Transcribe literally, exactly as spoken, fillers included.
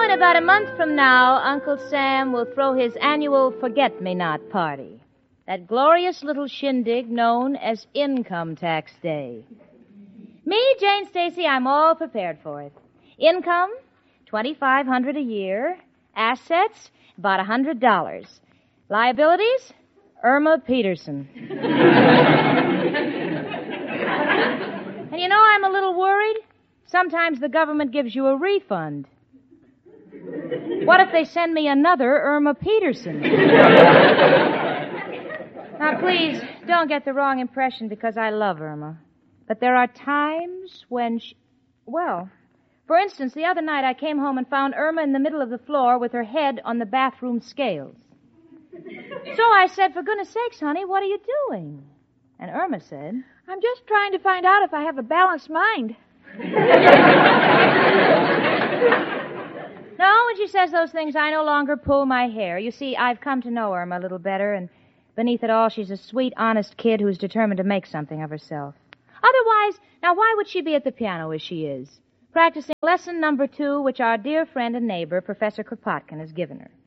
in about a month from now, Uncle Sam will throw his annual Forget-Me-Not party. That glorious little shindig known as Income Tax Day. Me, Jane Stacy, I'm all prepared for it. Income, twenty-five hundred dollars a year. Assets, about one hundred dollars. Liabilities, Irma Peterson. And you know, I'm a little worried. Sometimes the government gives you a refund. What if they send me another Irma Peterson? Now, please, don't get the wrong impression because I love Irma. But there are times when she... Well, for instance, the other night I came home and found Irma in the middle of the floor with her head on the bathroom scales. So I said, for goodness sakes, honey, what are you doing? And Irma said, I'm just trying to find out if I have a balanced mind. No, when she says those things, I no longer pull my hair. You see, I've come to know Irma a little better, and beneath it all, she's a sweet, honest kid who's determined to make something of herself. Otherwise, now why would she be at the piano as she is? Practicing lesson number two, which our dear friend and neighbor, Professor Kropotkin, has given her.